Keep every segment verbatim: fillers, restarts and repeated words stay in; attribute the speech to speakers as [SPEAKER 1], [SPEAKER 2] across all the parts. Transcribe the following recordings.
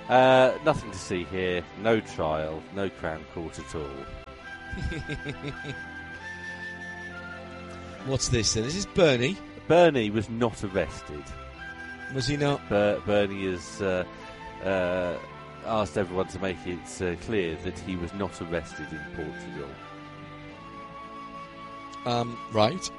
[SPEAKER 1] Uh, nothing to see here. No trial. No Crown Court at all.
[SPEAKER 2] What's this then? This is Bernie.
[SPEAKER 1] Bernie was not arrested.
[SPEAKER 2] Was he not?
[SPEAKER 1] Ber- Bernie has uh, uh, asked everyone to make it uh, clear that he was not arrested in Portugal.
[SPEAKER 2] Um, right.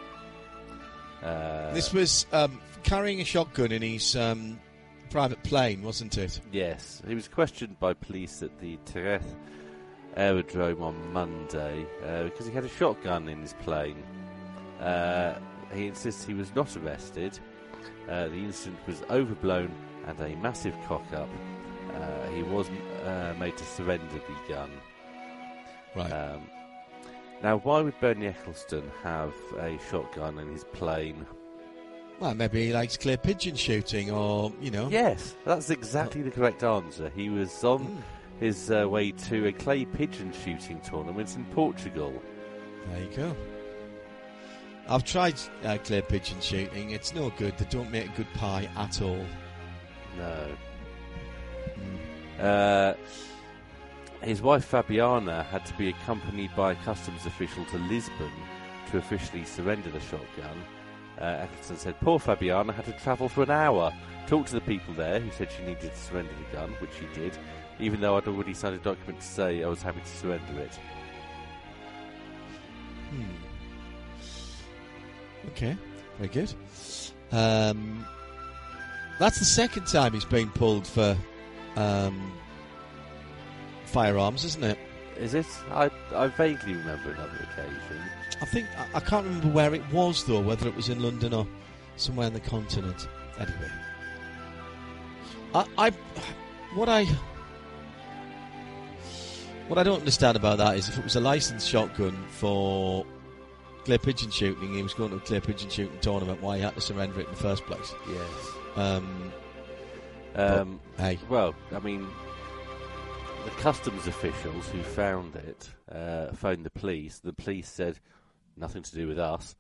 [SPEAKER 1] Uh,
[SPEAKER 2] this was um, carrying a shotgun in his um, private plane, wasn't it?
[SPEAKER 1] Yes. He was questioned by police at the Tereth aerodrome on Monday uh, because he had a shotgun in his plane. Uh, he insists he was not arrested. Uh, the incident was overblown and a massive cock-up. Uh, he was uh, made to surrender the gun.
[SPEAKER 2] Right.
[SPEAKER 1] Um, now, why would Bernie Ecclestone have a shotgun in his plane?
[SPEAKER 2] Well, maybe he likes clear pigeon shooting, or, you know...
[SPEAKER 1] Yes, that's exactly the correct answer. He was on mm. his uh, way to a clay pigeon shooting tournament in Portugal.
[SPEAKER 2] There you go. I've tried uh, clear pigeon shooting. It's no good. They don't make a good pie at all.
[SPEAKER 1] No.
[SPEAKER 2] Mm.
[SPEAKER 1] Uh, his wife Fabiana had to be accompanied by a customs official to Lisbon to officially surrender the shotgun. Uh, Ecclestone said poor Fabiana had to travel for an hour, talk to the people there who said she needed to surrender the gun, which she did, even though I'd already signed a document to say I was happy to surrender it.
[SPEAKER 2] Hmm. Okay, very good. Um, that's the second time he's been pulled for um, firearms, isn't it?
[SPEAKER 1] Is it? I I vaguely remember another occasion.
[SPEAKER 2] I think I, I can't remember where it was though, whether it was in London or somewhere on the continent. Anyway, I, I what I what I don't understand about that is if it was a licensed shotgun for clear pigeon shooting, he was going to a clear pigeon shooting tournament, why he had to surrender it in the first place.
[SPEAKER 1] Yes.
[SPEAKER 2] Um,
[SPEAKER 1] um,
[SPEAKER 2] but, hey.
[SPEAKER 1] Well, I mean, the customs officials who found it uh, phoned the police. The police said, nothing to do with us.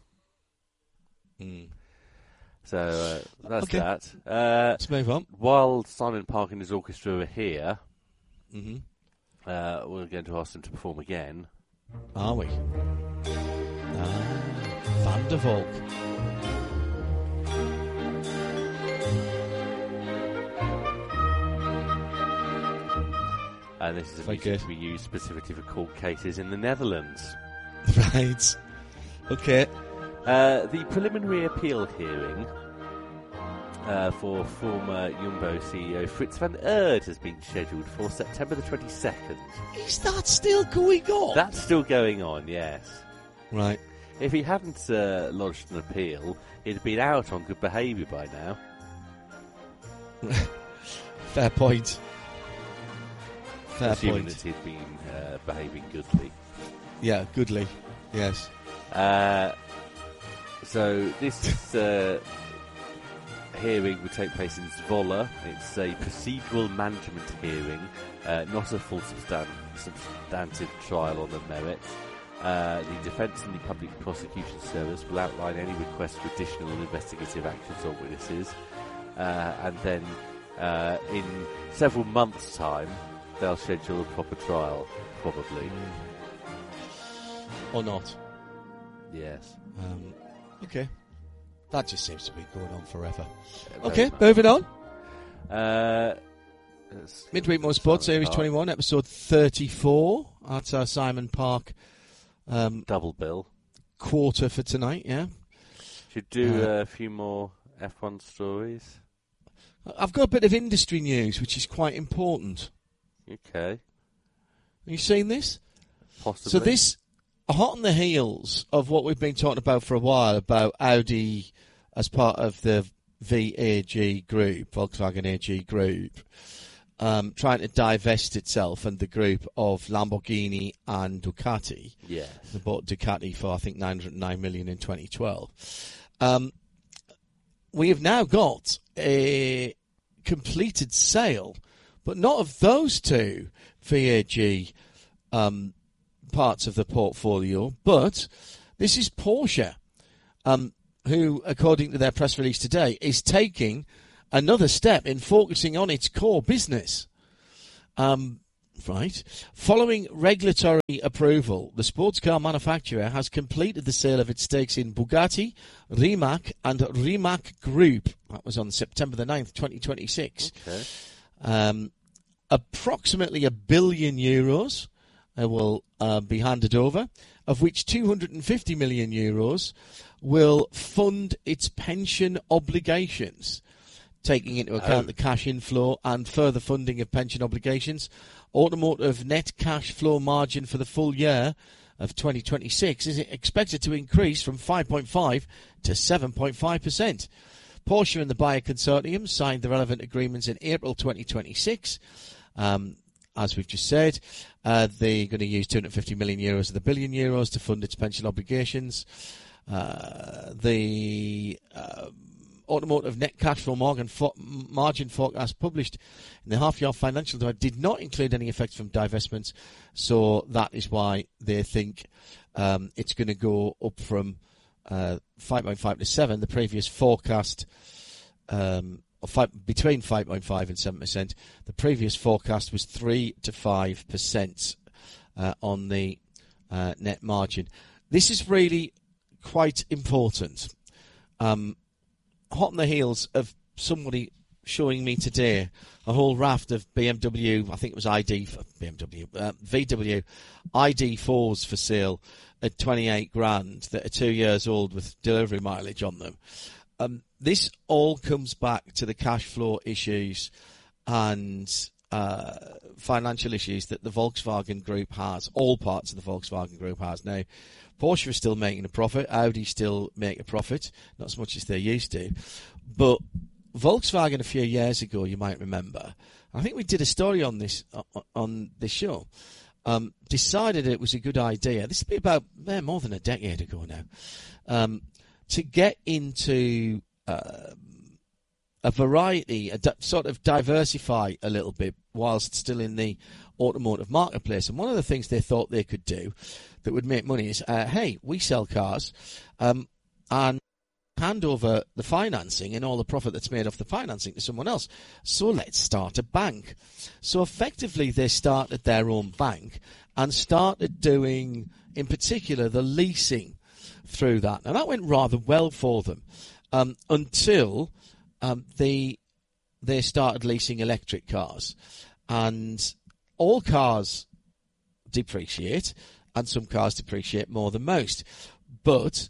[SPEAKER 2] Mm.
[SPEAKER 1] So uh, that's
[SPEAKER 2] okay.
[SPEAKER 1] that. Uh,
[SPEAKER 2] Let's move on.
[SPEAKER 1] While Simon Park and his orchestra are here,
[SPEAKER 2] mm-hmm.
[SPEAKER 1] uh, we're going to ask them to perform again.
[SPEAKER 2] Are we? Ah, Van der Valk.
[SPEAKER 1] And this is a
[SPEAKER 2] Very
[SPEAKER 1] music
[SPEAKER 2] good.
[SPEAKER 1] to be used specifically for court cases in the Netherlands.
[SPEAKER 2] Right. Okay.
[SPEAKER 1] Uh, the preliminary appeal hearing uh, for former Jumbo C E O Fritz van Erd has been scheduled for September the twenty-second.
[SPEAKER 2] Is that still going on?
[SPEAKER 1] That's still going on, yes.
[SPEAKER 2] Right.
[SPEAKER 1] If he hadn't uh, lodged an appeal, he'd have been out on good behaviour by now.
[SPEAKER 2] Fair point. Fair
[SPEAKER 1] Assuming
[SPEAKER 2] point.
[SPEAKER 1] that he'd been uh, behaving goodly.
[SPEAKER 2] Yeah, goodly. Yes.
[SPEAKER 1] Uh, so this uh, hearing would take place in Zwolle. It's a procedural management hearing, uh, not a full substan- substantive trial on the merits. Uh, the defence and the public prosecution service will outline any requests for additional investigative actions on witnesses, uh, and then uh, in several months' time they'll schedule a proper trial, probably.
[SPEAKER 2] Mm. Or not.
[SPEAKER 1] Yes.
[SPEAKER 2] Um, okay. That just seems to be going on forever.
[SPEAKER 1] Yeah,
[SPEAKER 2] okay,
[SPEAKER 1] much.
[SPEAKER 2] moving on.
[SPEAKER 1] Uh,
[SPEAKER 2] Midweek Motorsport, Series twenty-one, Episode thirty-four at our Simon Park um,
[SPEAKER 1] double bill
[SPEAKER 2] quarter for tonight, yeah.
[SPEAKER 1] Should do
[SPEAKER 2] uh,
[SPEAKER 1] uh, a few more F one stories.
[SPEAKER 2] I've got a bit of industry news, which is quite important.
[SPEAKER 1] Okay.
[SPEAKER 2] Have you seen this?
[SPEAKER 1] Possibly.
[SPEAKER 2] So this, hot on the heels of what we've been talking about for a while, about Audi as part of the V A G group, Volkswagen A G group, um, trying to divest itself and the group of Lamborghini and Ducati.
[SPEAKER 1] Yes.
[SPEAKER 2] They bought Ducati for, I think, nine hundred nine million in twenty twelve. Um, we have now got a completed sale, but not of those two V A G um, parts of the portfolio, but this is Porsche, um, who, according to their press release today, is taking another step in focusing on its core business. Um, right. Following regulatory approval, the sports car manufacturer has completed the sale of its stakes in Bugatti, Rimac, and Rimac Group. That was on September the ninth, twenty twenty-six.
[SPEAKER 1] Okay.
[SPEAKER 2] Um, approximately a billion euros uh, will uh, be handed over, of which two hundred fifty million euros will fund its pension obligations. Taking into account oh. the cash inflow and further funding of pension obligations, automotive net cash flow margin for the full year of twenty twenty-six is expected to increase from five point five to seven point five percent. Porsche and the buyer consortium signed the relevant agreements in April twenty twenty-six. Um, as we've just said, uh, they're going to use two hundred fifty million euros of the billion euros to fund its pension obligations. Uh, the uh, automotive net cash flow margin, fo- margin forecast published in the half-year financial data did not include any effects from divestments, so that is why they think um, it's going to go up from uh, five point five to seven. The previous forecast, um, or five, between five point five and seven percent. The previous forecast was three to five percent uh, on the uh, net margin. This is really quite important. Um, hot on the heels of somebody showing me today a whole raft of B M W, I think it was I D, B M W, uh, V W I D fours for sale at twenty-eight grand that are two years old with delivery mileage on them. Um, this all comes back to the cash flow issues and uh, financial issues that the Volkswagen Group has, all parts of the Volkswagen Group has. Now, Porsche is still making a profit, Audi still make a profit, not as much as they used to, but Volkswagen a few years ago, you might remember, I think we did a story on this on this show, um, decided it was a good idea, this would be about eh, more than a decade ago now, um, to get into uh, a variety, a di- sort of diversify a little bit whilst still in the automotive marketplace. And one of the things they thought they could do that would make money is, uh, hey, we sell cars um, and hand over the financing and all the profit that's made off the financing to someone else. So let's start a bank. So effectively they started their own bank and started doing, in particular, the leasing through that. Now that went rather well for them um, until um, they they started leasing electric cars. And all cars depreciate, and some cars depreciate more than most. But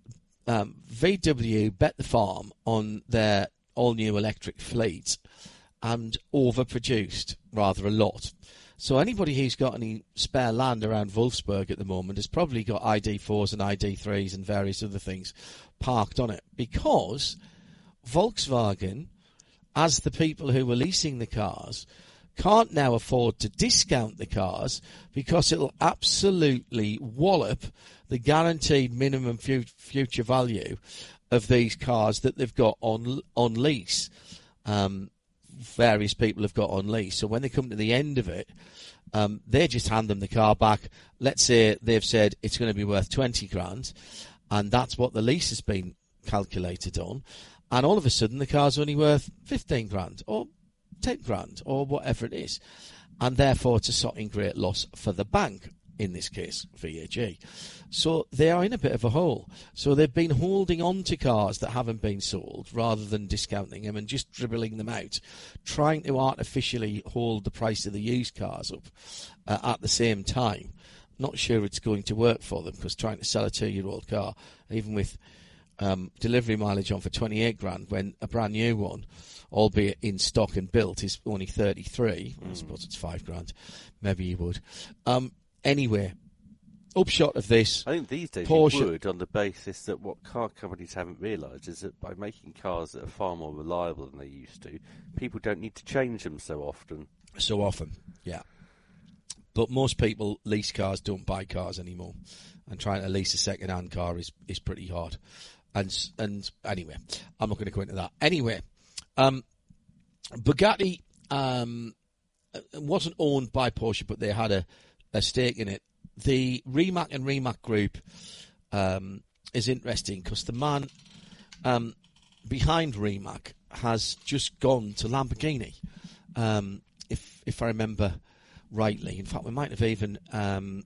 [SPEAKER 2] um, V W bet the farm on their all-new electric fleet and overproduced rather a lot. So anybody who's got any spare land around Wolfsburg at the moment has probably got I D fours and I D threes and various other things parked on it, because Volkswagen, as the people who were leasing the cars, can't now afford to discount the cars because it'll absolutely wallop the guaranteed minimum fu- future value of these cars that they've got on on lease. Um, various people have got on lease. So when they come to the end of it, um, they just hand them the car back. Let's say they've said it's going to be worth twenty grand, and that's what the lease has been calculated on. And all of a sudden the car's only worth fifteen grand or ten grand or whatever it is. And therefore it's a sodding great loss for the bank, in this case V A G. So they are in a bit of a hole. So they've been holding on to cars that haven't been sold rather than discounting them and just dribbling them out, trying to artificially hold the price of the used cars up uh, at the same time. Not sure it's going to work for them, because trying to sell a two-year-old car, even with um, delivery mileage on for twenty-eight grand, when a brand new one, albeit in stock and built, is only thirty-three. Mm. I suppose it's five grand. Maybe you would. Um, anyway, upshot of this,
[SPEAKER 1] I think these days
[SPEAKER 2] Porsche,
[SPEAKER 1] you would, on the basis that what car companies haven't realised is that by making cars that are far more reliable than they used to, people don't need to change them so often.
[SPEAKER 2] So often, yeah. But most people lease cars, don't buy cars anymore. And trying to lease a second-hand car is, is pretty hard. And and anyway, I'm not going to go into that. Anyway, um, Bugatti um, wasn't owned by Porsche, but they had a, a stake in it. The Rimac and Rimac Group um, is interesting because the man um, behind Rimac has just gone to Lamborghini, um, if if I remember rightly. In fact, we might have even um,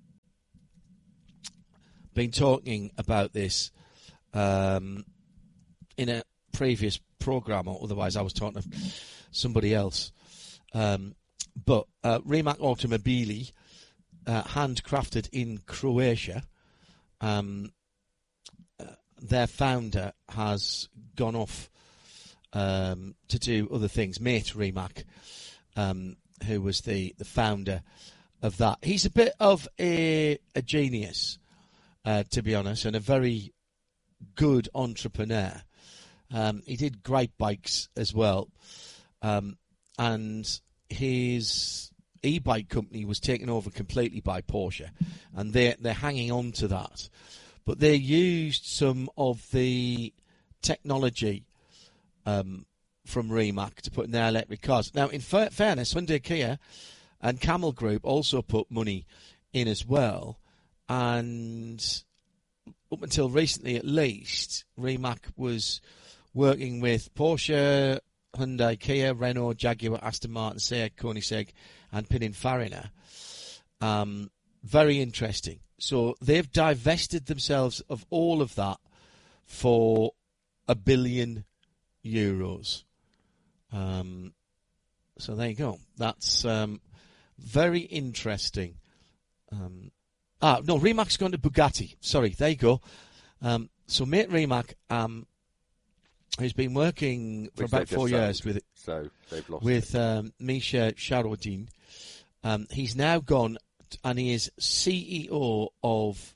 [SPEAKER 2] been talking about this um, in a previous programme, or otherwise I was talking to somebody else. Um, but uh, Rimac Automobili, uh, handcrafted in Croatia, um, uh, their founder has gone off um, to do other things. Mate Rimac, um, who was the, the founder of that. He's a bit of a, a genius, uh, to be honest, and a very good entrepreneur. Um, he did great bikes as well. Um, and his e-bike company was taken over completely by Porsche, and they're, they're hanging on to that. But they used some of the technology um, from Rimac to put in their electric cars. Now, in fa- fairness, Hyundai Kia and Camel Group also put money in as well, and up until recently at least, Rimac was working with Porsche, Hyundai, Kia, Renault, Jaguar, Aston Martin, Seat, Koenigsegg and Pininfarina. Um, very interesting. So they've divested themselves of all of that for a billion euros. Um, so there you go. That's um, very interesting. Um, ah, no, Remac's gone to Bugatti. Sorry, there you go. Um, so mate Rimac, um, who's been working for
[SPEAKER 1] Which
[SPEAKER 2] about four years
[SPEAKER 1] sold,
[SPEAKER 2] with
[SPEAKER 1] so they've lost
[SPEAKER 2] with um, Misha Sharodin. Um, he's now gone and he is C E O of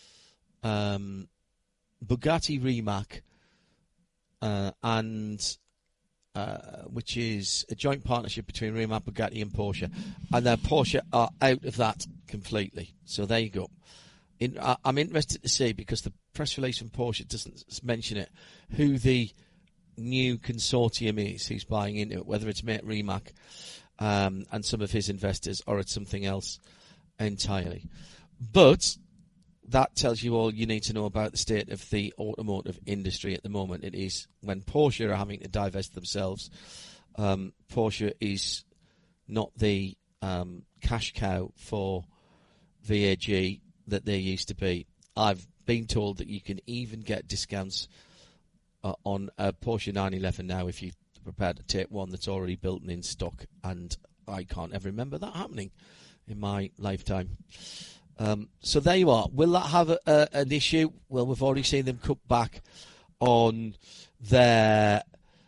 [SPEAKER 2] um, Bugatti Rimac, uh, and uh, which is a joint partnership between Rimac, Bugatti, and Porsche. And now Porsche are out of that completely. So there you go. In, I, I'm interested to see, because the press release from Porsche doesn't mention it, who the new consortium is who's buying into it, whether it's Mate Rimac um, and some of his investors, or it's something else entirely. But that tells you all you need to know about the state of the automotive industry at the moment. It is, when Porsche are having to divest themselves, um, Porsche is not the um, cash cow for V A G that they used to be. I've been told that you can even get discounts uh, on a Porsche nine eleven now if you're prepared to take one that's already built and in stock, and I can't ever remember that happening in my lifetime. Um, so there you are. Will that have a, a, an issue? Well, we've already seen them cut back on their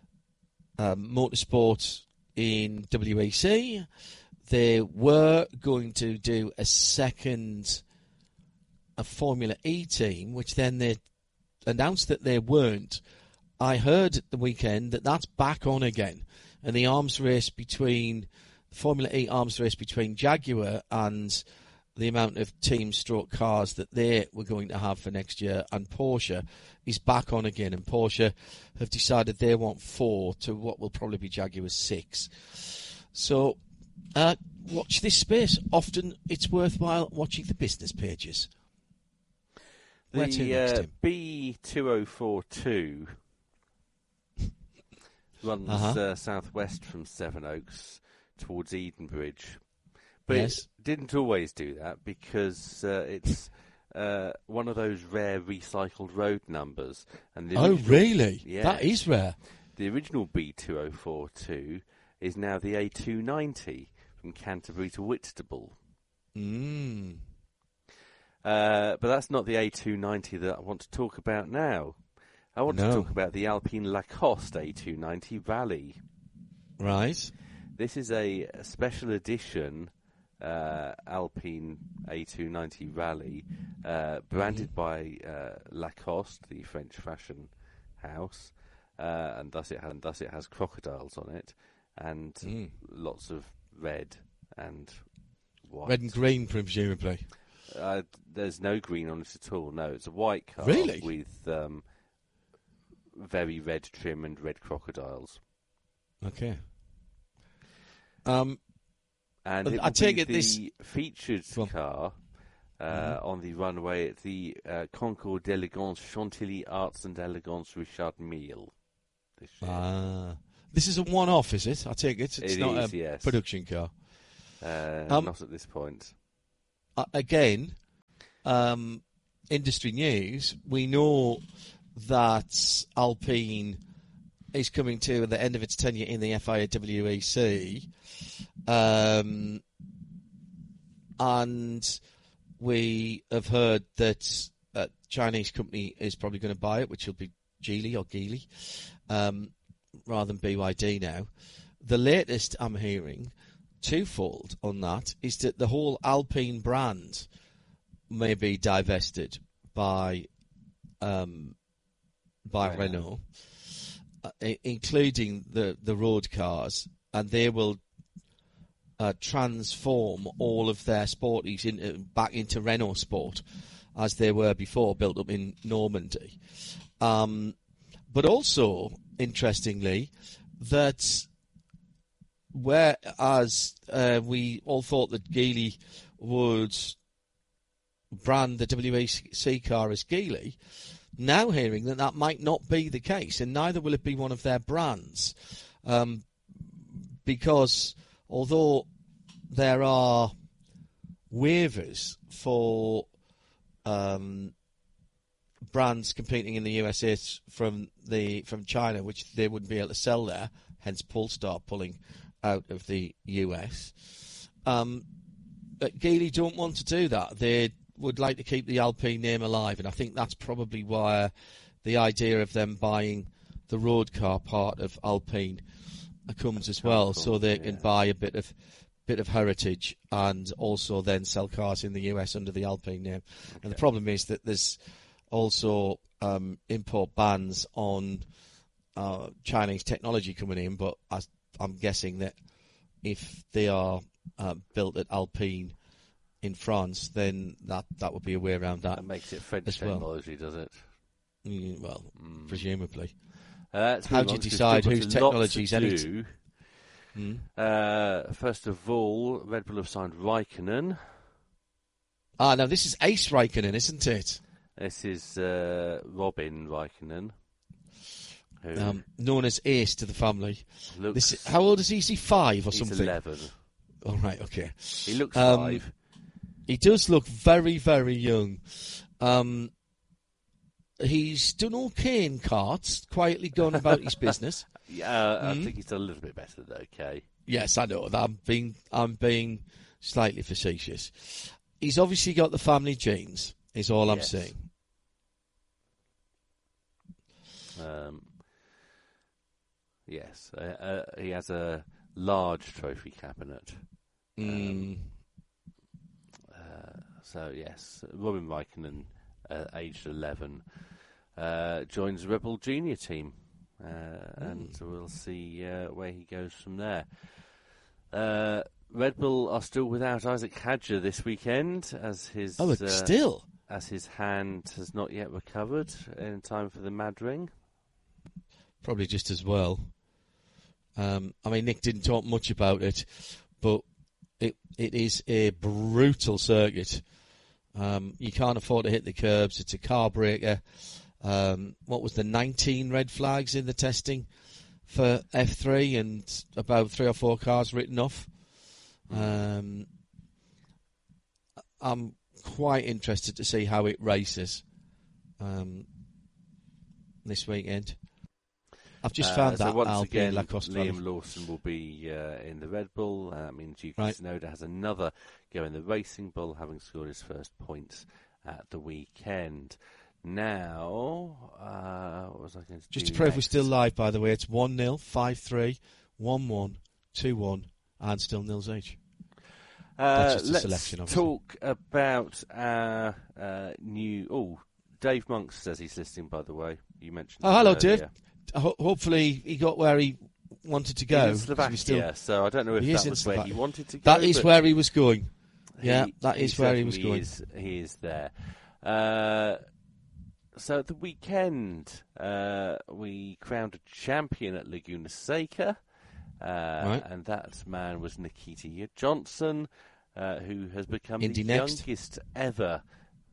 [SPEAKER 2] um, motorsport in W E C. They were going to do a second a Formula E team, which then they announced that they weren't. I heard at the weekend that that's back on again, and the arms race between Formula E arms race between Jaguar and the amount of team stroke cars that they were going to have for next year and Porsche is back on again, and Porsche have decided they want four to what will probably be Jaguar's six. So uh, watch this space. Often it's worthwhile watching the business pages. Where to
[SPEAKER 1] The
[SPEAKER 2] next,
[SPEAKER 1] uh,
[SPEAKER 2] Tim?
[SPEAKER 1] B two oh four two runs
[SPEAKER 2] Uh-huh.
[SPEAKER 1] uh, southwest from Sevenoaks towards Edenbridge. But
[SPEAKER 2] Yes.
[SPEAKER 1] it didn't always do that, because uh, it's uh, one of those rare recycled road numbers. And the
[SPEAKER 2] Oh,
[SPEAKER 1] original-
[SPEAKER 2] really?
[SPEAKER 1] Yeah.
[SPEAKER 2] That is rare.
[SPEAKER 1] The original B two oh four two is now the A two ninety from Canterbury to Whitstable.
[SPEAKER 2] Mm.
[SPEAKER 1] Uh, but that's not the A two ninety that I want to talk about now. I want
[SPEAKER 2] No.
[SPEAKER 1] to talk about the Alpine Lacoste A two ninety Rally.
[SPEAKER 2] Right.
[SPEAKER 1] This is a, a special edition uh, Alpine A two ninety Rally, uh, branded by uh, Lacoste, the French fashion house, uh, and thus it has, and thus it has crocodiles on it, and
[SPEAKER 2] Mm.
[SPEAKER 1] lots of red and white.
[SPEAKER 2] Red and green, presumably.
[SPEAKER 1] Uh, there's no green on it at all. No, it's a white car
[SPEAKER 2] Really?
[SPEAKER 1] with um, very red trim and red crocodiles.
[SPEAKER 2] Okay. Um,
[SPEAKER 1] And
[SPEAKER 2] Well,
[SPEAKER 1] it
[SPEAKER 2] I
[SPEAKER 1] will
[SPEAKER 2] take
[SPEAKER 1] be
[SPEAKER 2] it
[SPEAKER 1] the
[SPEAKER 2] this-
[SPEAKER 1] featured
[SPEAKER 2] Go on.
[SPEAKER 1] car uh,
[SPEAKER 2] Mhm.
[SPEAKER 1] on the runway at the uh, Concours d'Elegance Chantilly Arts and Elegance Richard Mille this year.
[SPEAKER 2] ah. This is a one-off, is it? I take it. It's
[SPEAKER 1] It
[SPEAKER 2] not
[SPEAKER 1] is,
[SPEAKER 2] a
[SPEAKER 1] yes.
[SPEAKER 2] production car.
[SPEAKER 1] Uh,
[SPEAKER 2] Um,
[SPEAKER 1] not at this point.
[SPEAKER 2] Uh, again, um, industry news. We know that Alpine is coming to the end of its tenure in the F I A W E C. Um, and we have heard that a Chinese company is probably going to buy it, which will be Geely or Geely, um, rather than B Y D now. The latest I'm hearing, twofold on that, is that the whole Alpine brand may be divested by um, by
[SPEAKER 1] Right.
[SPEAKER 2] Renault, uh, i- including the, the road cars, and they will uh, transform all of their sporties into, back into Renault Sport, as they were before, built up in Normandy. Um, but also, interestingly, that whereas uh, we all thought that Geely would brand the W E C car as Geely, now hearing that that might not be the case, and neither will it be one of their brands, um, because although there are waivers for um, brands competing in the U S A from the from China, which they wouldn't be able to sell there, hence Polestar pulling out of the U S. Um, but Geely don't want to do that. They would like to keep the Alpine name alive, and I think that's probably why the idea of them buying the road car part of Alpine comes as well, so they can buy a bit of bit of heritage and also then sell cars in the U S under the Alpine name. Okay. And the problem is that there's also um, import bans on uh, Chinese technology coming in, but I, I'm guessing that if they are uh, built at Alpine in France, then that, that would be a way around that.
[SPEAKER 1] That makes it French
[SPEAKER 2] as well.
[SPEAKER 1] Technology, does it?
[SPEAKER 2] Mm, well,
[SPEAKER 1] mm.
[SPEAKER 2] presumably.
[SPEAKER 1] Uh,
[SPEAKER 2] How do you decide whose technology is anything?
[SPEAKER 1] Mm. Uh, first of all, Red Bull have signed Raikkonen.
[SPEAKER 2] Ah, now this is Ace Raikkonen, isn't it?
[SPEAKER 1] This is uh, Robin Raikkonen, who
[SPEAKER 2] um, known as Ace to the family.
[SPEAKER 1] Looks,
[SPEAKER 2] this, how old is he? Is he five or
[SPEAKER 1] he's
[SPEAKER 2] something?
[SPEAKER 1] eleven.
[SPEAKER 2] All right, okay.
[SPEAKER 1] He looks
[SPEAKER 2] um,
[SPEAKER 1] five.
[SPEAKER 2] He does look very, very young. Um, he's done okay in karts, quietly gone about his business.
[SPEAKER 1] Yeah, I
[SPEAKER 2] mm.
[SPEAKER 1] think he's done a little bit better than okay.
[SPEAKER 2] Yes, I know. I'm being, I'm being slightly facetious. He's obviously got the family genes, is all I'm
[SPEAKER 1] yes.
[SPEAKER 2] saying.
[SPEAKER 1] Um, yes, uh, uh, he has a large trophy cabinet.
[SPEAKER 2] Mm.
[SPEAKER 1] Um, uh, so, yes, Robin Raikkonen, uh, aged eleven, uh, joins the Red Bull Junior team. Uh, mm. And we'll see uh, where he goes from there. Uh, Red Bull are still without Isaac Hadjar this weekend, as his
[SPEAKER 2] oh,
[SPEAKER 1] uh,
[SPEAKER 2] still
[SPEAKER 1] as his hand has not yet recovered in time for the Mad Ring.
[SPEAKER 2] Probably just as well. Um, I mean, Nick didn't talk much about it, but it it is a brutal circuit. Um, you can't afford to hit the curbs. It's a car breaker. Um, what was the nineteen red flags in the testing for F three, and about three or four cars written off. Um, I'm quite interested to see how it races um, this weekend. I've just
[SPEAKER 1] uh,
[SPEAKER 2] found
[SPEAKER 1] so
[SPEAKER 2] that
[SPEAKER 1] once
[SPEAKER 2] Alpine
[SPEAKER 1] again,
[SPEAKER 2] Lacoste
[SPEAKER 1] Liam
[SPEAKER 2] Valley.
[SPEAKER 1] Lawson will be uh, in the Red Bull. Uh, that means Yuki
[SPEAKER 2] right.
[SPEAKER 1] Tsunoda has another go in the Racing Bull, having scored his first points at the weekend. Now, uh, what was I going to
[SPEAKER 2] Just
[SPEAKER 1] do
[SPEAKER 2] to prove
[SPEAKER 1] next?
[SPEAKER 2] we're still live, by the way, it's one nil, five three, one one, two one, and still nils each.
[SPEAKER 1] Uh,
[SPEAKER 2] That's just a
[SPEAKER 1] let's
[SPEAKER 2] selection, obviously.
[SPEAKER 1] talk about our uh, new... Oh, Dave Monks says he's listening, by the way. You mentioned
[SPEAKER 2] Oh, hello,
[SPEAKER 1] earlier.
[SPEAKER 2] Dave. Ho- hopefully he got where he wanted to go.
[SPEAKER 1] He's in Slovakia,
[SPEAKER 2] still...
[SPEAKER 1] so I don't know if
[SPEAKER 2] he
[SPEAKER 1] that was where
[SPEAKER 2] Slovakia.
[SPEAKER 1] he wanted to go.
[SPEAKER 2] That is where he was going. Yeah,
[SPEAKER 1] he,
[SPEAKER 2] that is
[SPEAKER 1] he
[SPEAKER 2] where he was going.
[SPEAKER 1] Is, he is there. Uh, so at the weekend, uh, we crowned a champion at Laguna Seca, uh,
[SPEAKER 2] right.
[SPEAKER 1] and that man was Nikita Johnson, uh, who has become
[SPEAKER 2] Indy
[SPEAKER 1] the
[SPEAKER 2] next.
[SPEAKER 1] youngest ever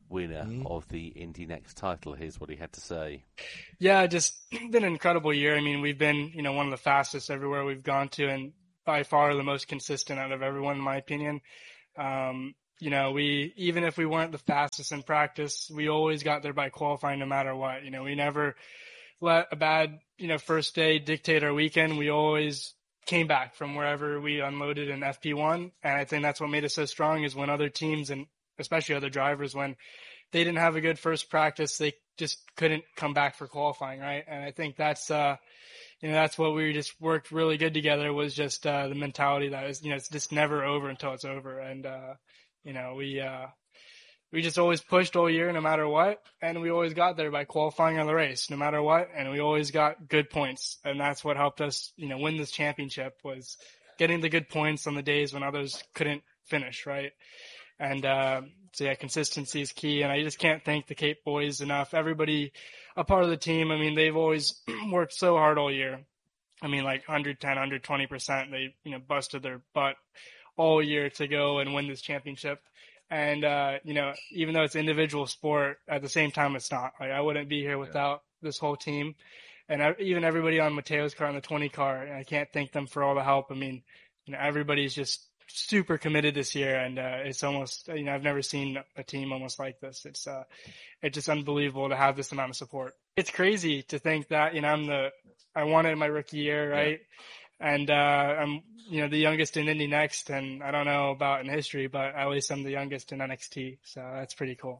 [SPEAKER 1] winner
[SPEAKER 2] Mm.
[SPEAKER 1] of the Indy Next title. Here's what he had to say.
[SPEAKER 3] Yeah, just been an incredible year. I mean, we've been, you know, one of the fastest everywhere we've gone to, and by far the most consistent out of everyone, in my opinion. Um, you know, we, even if we weren't the fastest in practice, we always got there by qualifying no matter what. You know, we never let a bad, you know, first day dictate our weekend. We always came back from wherever we unloaded in F P one. And I think that's what made us so strong, is when other teams, and especially other drivers, when they didn't have a good first practice, they just couldn't come back for qualifying, right? And I think that's, uh, you know, that's what we just worked really good together, was just uh, the mentality that is, you know, it's just never over until it's over. And, uh, you know, we, uh, we just always pushed all year no matter what. And we always got there by qualifying on the race no matter what. And we always got good points. And that's what helped us, you know, win this championship, was getting the good points on the days when others couldn't finish, right? And, uh, so yeah, consistency is key. And I just can't thank the Cape boys enough. Everybody, a part of the team, I mean, they've always worked so hard all year. I mean, like one hundred ten, one hundred twenty percent. They, you know, busted their butt all year to go and win this championship. And, uh, you know, even though it's individual sport, at the same time, it's not. Like, I wouldn't be here without yeah. this whole team. And I, even everybody on Mateo's car and the twenty car, and I can't thank them for all the help. I mean, you know, everybody's just super committed this year, and uh, it's almost, you know, I've never seen a team almost like this. It's uh, it's just unbelievable to have this amount of support. It's crazy to think that, you know, I'm the, I won it in my rookie year, right? Yeah. And uh, I'm, you know, the youngest in Indy Next, and I don't know about in history, but at least I'm the youngest in N X T, so that's pretty cool.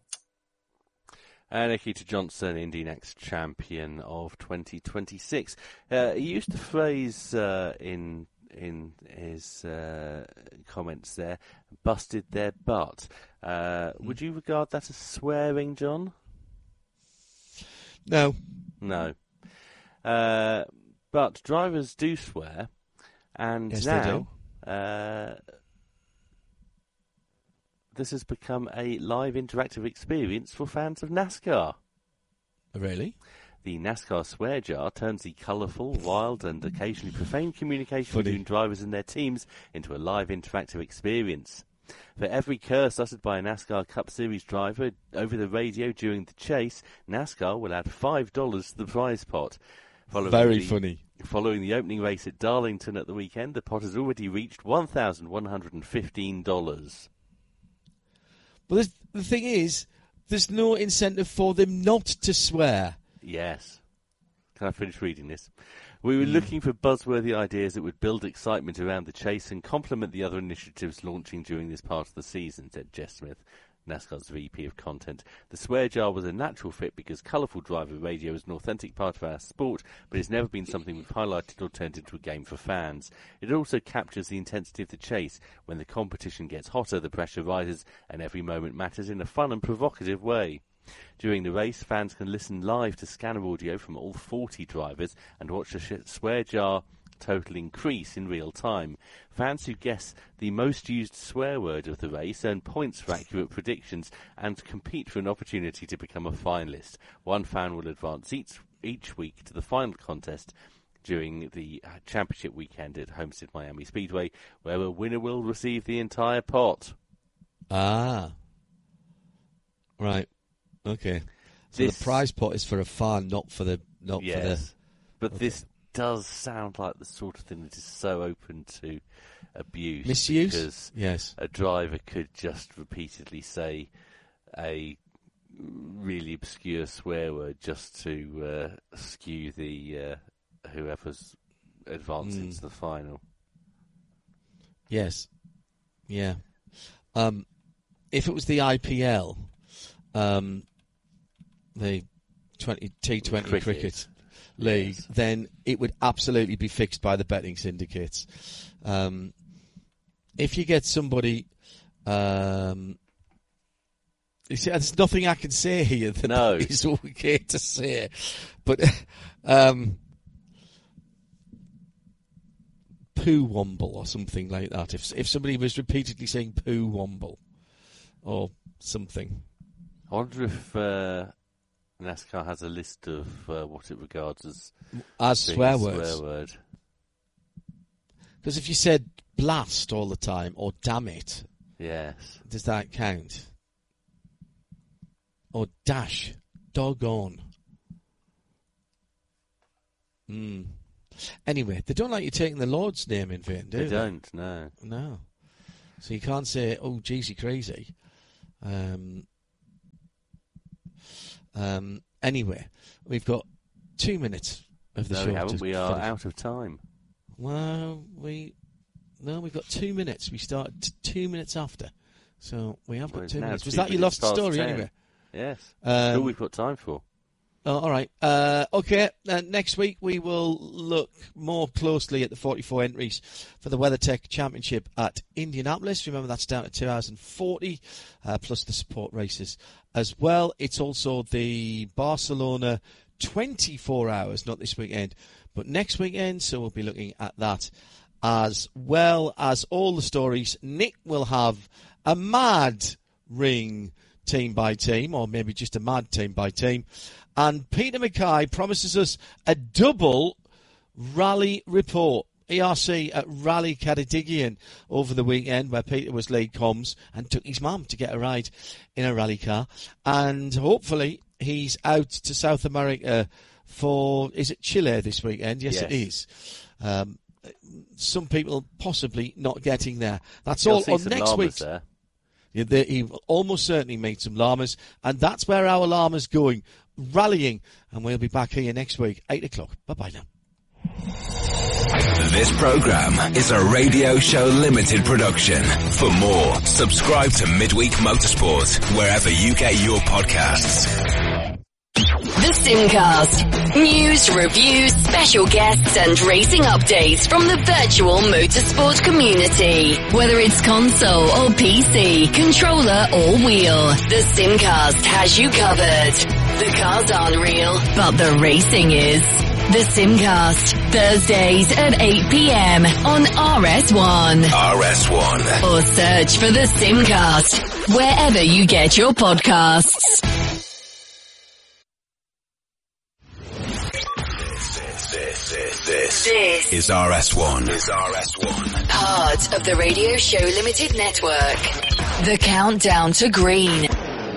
[SPEAKER 1] Uh, Nikita Johnson, Indy Next champion of twenty twenty-six. Uh, he used the phrase uh, in in his uh, comments there, busted their butt. Uh, mm. Would you regard that as swearing, John?
[SPEAKER 2] No.
[SPEAKER 1] No. Uh, but drivers do swear, and
[SPEAKER 2] yes,
[SPEAKER 1] now
[SPEAKER 2] they do.
[SPEAKER 1] Uh, this has become a live interactive experience for fans of NASCAR.
[SPEAKER 2] Really?
[SPEAKER 1] The NASCAR swear jar turns the colourful, wild and occasionally profane communication
[SPEAKER 2] Funny.
[SPEAKER 1] between drivers and their teams into a live interactive experience. For every curse uttered by a NASCAR Cup Series driver over the radio during the chase, NASCAR will add five dollars to the prize pot. Following
[SPEAKER 2] Very
[SPEAKER 1] the,
[SPEAKER 2] funny.
[SPEAKER 1] Following the opening race at Darlington at the weekend, the pot has already reached one thousand one hundred fifteen dollars.
[SPEAKER 2] But the thing is, there's no incentive for them not to swear.
[SPEAKER 1] Yes. Can I finish reading this? We were mm. looking for buzzworthy ideas that would build excitement around the chase and complement the other initiatives launching during this part of the season, said Jess Smith, NASCAR's V P of Content. The swear jar was a natural fit because colourful driver radio is an authentic part of our sport, but it's never been something we've highlighted or turned into a game for fans. It also captures the intensity of the chase. When the competition gets hotter, the pressure rises, and every moment matters in a fun and provocative way. During the race, fans can listen live to scanner audio from all forty drivers and watch the sh- swear jar total increase in real time. Fans who guess the most used swear word of the race earn points for accurate predictions and compete for an opportunity to become a finalist. One fan will advance each, each week to the final contest during the championship weekend at Homestead Miami Speedway, where a winner will receive the entire pot.
[SPEAKER 2] Ah. Right. Okay. So this, the prize pot is for a fan, not for the not
[SPEAKER 1] yes,
[SPEAKER 2] for the.
[SPEAKER 1] But
[SPEAKER 2] okay.
[SPEAKER 1] This does sound like the sort of thing that is so open to abuse.
[SPEAKER 2] Misuse?
[SPEAKER 1] Because
[SPEAKER 2] yes.
[SPEAKER 1] a driver could just repeatedly say a really obscure swear word just to uh, skew the uh, whoever's advancing mm. to the final.
[SPEAKER 2] Yes. Yeah. Um, if it was the I P L, um, the twenty T twenty cricket, cricket league, yes. then it would absolutely be fixed by the betting syndicates. Um, if you get somebody, um, you see, there's nothing I can say here that
[SPEAKER 1] no.
[SPEAKER 2] is okay to say, but um, poo womble or something like that. If if somebody was repeatedly saying poo womble or something,
[SPEAKER 1] I wonder if. Uh... NASCAR has a list of uh, what it regards as
[SPEAKER 2] as swear words.
[SPEAKER 1] Swear word.
[SPEAKER 2] Because if you said blast all the time or damn it,
[SPEAKER 1] yes,
[SPEAKER 2] does that count? or dash. Doggone. Hmm. Anyway, they don't like you taking the Lord's name in vain, do they?
[SPEAKER 1] They don't, no.
[SPEAKER 2] No. So you can't say, oh, Jeezy crazy. Um, um, anyway, we've got two minutes of the
[SPEAKER 1] no,
[SPEAKER 2] show.
[SPEAKER 1] we haven't. We are
[SPEAKER 2] finish.
[SPEAKER 1] out of time.
[SPEAKER 2] Well, we... No, we've got two minutes. We start t- two minutes after. So we have got
[SPEAKER 1] Well,
[SPEAKER 2] two
[SPEAKER 1] now
[SPEAKER 2] minutes. Was
[SPEAKER 1] two
[SPEAKER 2] that your
[SPEAKER 1] minutes
[SPEAKER 2] lost
[SPEAKER 1] past
[SPEAKER 2] story
[SPEAKER 1] ten.
[SPEAKER 2] anyway?
[SPEAKER 1] Yes.
[SPEAKER 2] Um,
[SPEAKER 1] That's all we've got time for.
[SPEAKER 2] Oh, all right. Uh, okay. Uh, next week we will look more closely at the forty-four entries for the WeatherTech Championship at Indianapolis. Remember, that's down to two hours and forty, uh, plus the support races as well. It's also the Barcelona twenty-four hours, not this weekend, but next weekend. So we'll be looking at that as well as all the stories. Nick will have a mad ring team by team, or maybe just a mad team by team. And Peter Mackay promises us a double rally report. E R C at Rally Cardigan over the weekend, where Peter was lead comms and took his mum to get a ride in a rally car. And hopefully he's out to South America for, is it Chile this weekend? Yes,
[SPEAKER 1] yes.
[SPEAKER 2] it is. Um, some people possibly not getting there. That's
[SPEAKER 1] You'll
[SPEAKER 2] all
[SPEAKER 1] see
[SPEAKER 2] on
[SPEAKER 1] some
[SPEAKER 2] next
[SPEAKER 1] llamas
[SPEAKER 2] week's.
[SPEAKER 1] there.
[SPEAKER 2] Yeah, they, he will almost certainly meet some llamas, and that's where our llama's going, rallying. And we'll be back here next week, eight o'clock. Bye-bye now.
[SPEAKER 4] This program is a Radio Show Limited production. For more, subscribe to Midweek Motorsport wherever you get your podcasts.
[SPEAKER 5] The Simcast. News, reviews, special guests and racing updates from the virtual motorsport community. Whether it's console or P C, controller or wheel, the Simcast has you covered. The cars aren't real, but the racing is. The Simcast, Thursdays at eight p.m. on R S one.
[SPEAKER 4] R S one.
[SPEAKER 5] Or search for The Simcast wherever you get your podcasts.
[SPEAKER 4] This,
[SPEAKER 5] This
[SPEAKER 4] is R S one. Is R S one.
[SPEAKER 5] Part of the Radio Show Limited Network. The Countdown to Green.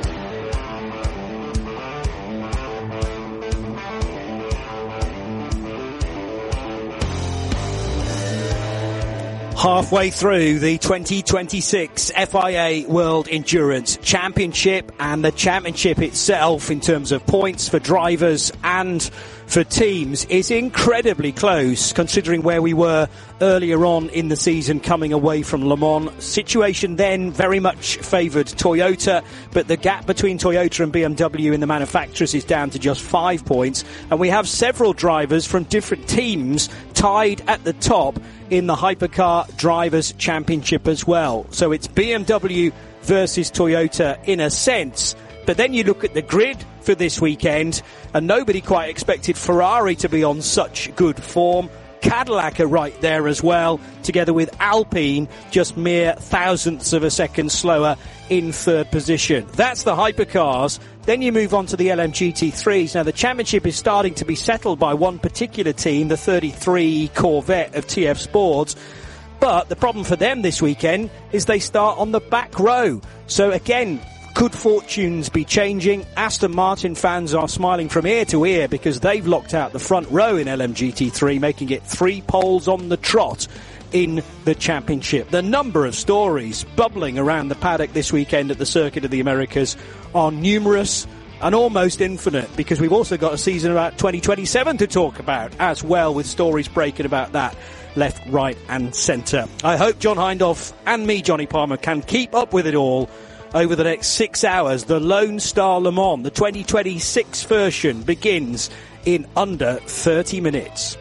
[SPEAKER 6] Halfway through the twenty twenty-six F I A World Endurance Championship, and the championship itself in terms of points for drivers and for teams is incredibly close considering where we were earlier on in the season coming away from Le Mans. Situation then very much favoured Toyota, but the gap between Toyota and B M W in the manufacturers is down to just five points, and we have several drivers from different teams tied at the top in the Hypercar Drivers' Championship as well. So it's B M W versus Toyota in a sense. But then you look at the grid for this weekend, and nobody quite expected Ferrari to be on such good form. Cadillac are right there as well, together with Alpine, just mere thousandths of a second slower in third position. That's the hypercars. Then you move on to the L M G T threes. Now, the championship is starting to be settled by one particular team, the thirty-three Corvette of T F Sports. But the problem for them this weekend is they start on the back row. So again, could fortunes be changing? Aston Martin fans are smiling from ear to ear because they've locked out the front row in L M G T three, making it three poles on the trot in the championship. The number of stories bubbling around the paddock this weekend at the Circuit of the Americas are numerous and almost infinite, because we've also got a season about twenty twenty-seven to talk about as well, with stories breaking about that left, right and centre. I hope John Hindhaugh and me, Johnny Palmer, can keep up with it all over the next six hours. The Lone Star Le Mans, the twenty twenty-six version, begins in under thirty minutes.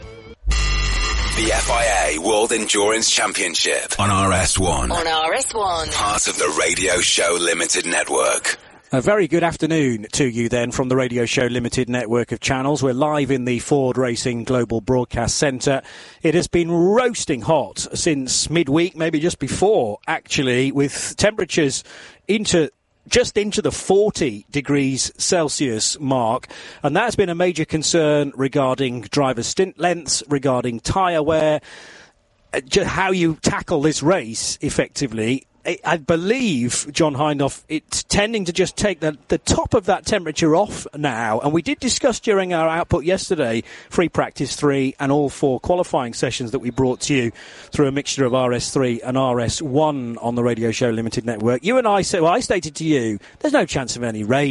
[SPEAKER 4] The F I A World Endurance Championship on R S one.
[SPEAKER 5] On R S one.
[SPEAKER 4] Part of the Radio Show Limited Network.
[SPEAKER 6] A very good afternoon to you then from the Radio Show Limited network of channels. We're live in the Ford Racing Global Broadcast Centre. It has been roasting hot since midweek, maybe just before, actually, with temperatures into just into the forty degrees Celsius mark. And that's been a major concern regarding driver stint lengths, regarding tyre wear, just how you tackle this race effectively. I, I believe, John Hindhaugh, it's tending to just take the, the top of that temperature off now. And we did discuss during our output yesterday, free practice three and all four qualifying sessions that we brought to you through a mixture of R S three and R S one on the Radio Show Limited Network. You and I said, well, I stated to you, there's no chance of any rain